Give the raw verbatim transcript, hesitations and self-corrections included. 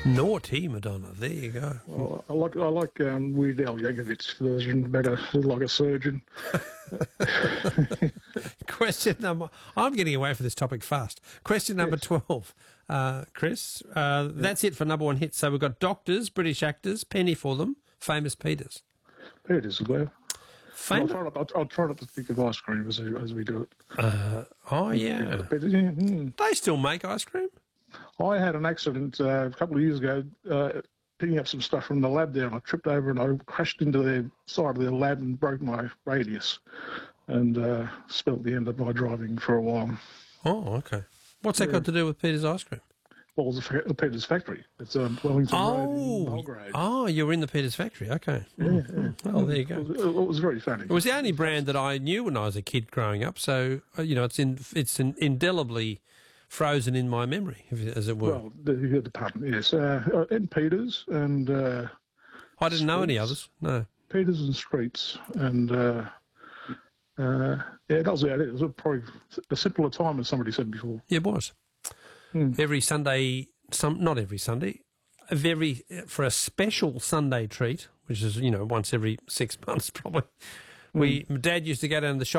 Naughty Madonna. There you go. Well, I like I like um, Weird Al Yankovic's version better, like a surgeon. Question number... I'm getting away from this topic fast. Question number Yes. twelve. Uh, Chris, uh, that's it for number one hits. So we've got doctors, British actors, penny for them, Famous Peters. Peters as well. I'll Famous... try, not, I'll, I'll try not to think of ice cream as, we- as we do it. Uh, oh, yeah. Peters, yeah, mm. They still make ice cream? I had an accident uh, a couple of years ago uh, picking up some stuff from the lab there, and I tripped over and I crashed into the side of the lab and broke my radius and uh, spelt the end of my driving for a while. Oh, okay. What's that Yeah. got to do with Peter's ice cream? Well, it was a fa- the Peters factory. It's um, Wellington Road in Oh, Belgrade. oh, you were in the Peters factory. Okay. Yeah, yeah. Oh, there you It go. was, it was very funny. It was the only brand that I knew when I was a kid growing up, so uh, you know it's in it's in, indelibly frozen in my memory, if- as it were. Well, the, the department, yes. Uh, uh, and Peters and uh, I didn't know any Streets. others. No. Peters and Streets, and uh, uh, yeah, that was about it. It was probably a simpler time, as somebody said before. Yeah, it was. Hmm. Every Sunday, some not every Sunday, a very for a special Sunday treat, which is you know once every six months probably. We Dad used to go down to the shop.